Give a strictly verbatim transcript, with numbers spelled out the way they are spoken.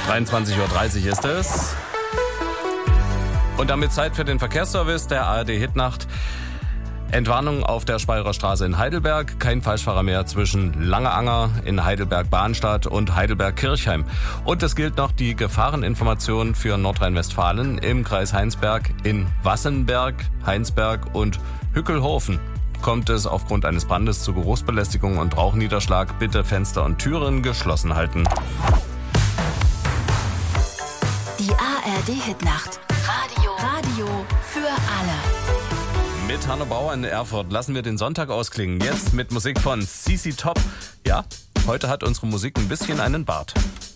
dreiundzwanzig Uhr dreißig ist es. Und damit Zeit für den Verkehrsservice der A R D Hitnacht. Entwarnung auf der Speyerer Straße in Heidelberg. Kein Falschfahrer mehr zwischen Langeanger in Heidelberg-Bahnstadt und Heidelberg-Kirchheim. Und es gilt noch die Gefahreninformation für Nordrhein-Westfalen im Kreis Heinsberg, in Wassenberg, Heinsberg und Hückelhofen. Kommt es aufgrund eines Brandes zu Geruchsbelästigung und Rauchniederschlag, bitte Fenster und Türen geschlossen halten. Die A R D Hitnacht. Radio. Radio für alle. Mit Hanno Bauer in Erfurt lassen wir den Sonntag ausklingen. Jetzt mit Musik von C C Top. Ja, heute hat unsere Musik ein bisschen einen Bart.